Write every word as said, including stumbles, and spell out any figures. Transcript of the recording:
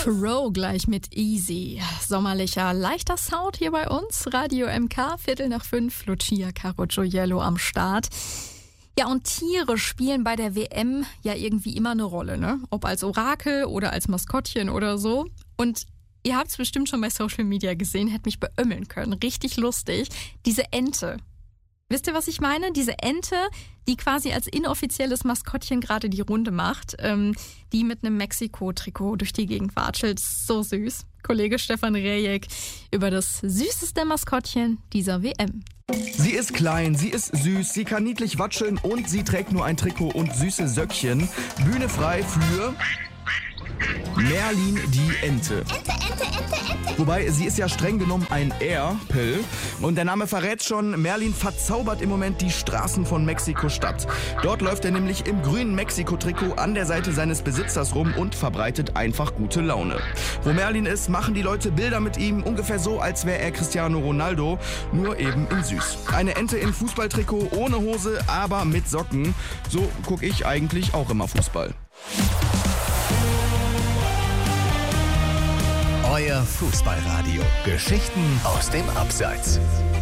Crow gleich mit Easy. Sommerlicher, leichter Sound hier bei uns. Radio M K, Viertel nach fünf. Lucia Caro Gioiello am Start. Ja, und Tiere spielen bei der W M ja irgendwie immer eine Rolle, ne? Ob als Orakel oder als Maskottchen oder so. Und ihr habt es bestimmt schon bei Social Media gesehen, hätte mich beömmeln können. Richtig lustig. Diese Ente. Wisst ihr, was ich meine? Diese Ente, die quasi als inoffizielles Maskottchen gerade die Runde macht, ähm, die mit einem Mexiko-Trikot durch die Gegend watschelt. So süß. Kollege Stefan Rejek über das süßeste Maskottchen dieser W M. Sie ist klein, sie ist süß, sie kann niedlich watscheln und sie trägt nur ein Trikot und süße Söckchen. Bühne frei für Merlin die Ente. Ente, Ente, Ente, Ente. Wobei, sie ist ja streng genommen ein Erpel. Und der Name verrät schon, Merlin verzaubert im Moment die Straßen von Mexiko-Stadt. Dort läuft er nämlich im grünen Mexiko-Trikot an der Seite seines Besitzers rum und verbreitet einfach gute Laune. Wo Merlin ist, machen die Leute Bilder mit ihm, ungefähr so, als wäre er Cristiano Ronaldo, nur eben in süß. Eine Ente im Fußballtrikot, ohne Hose, aber mit Socken. So gucke ich eigentlich auch immer Fußball. Euer Fußballradio. Geschichten aus dem Abseits.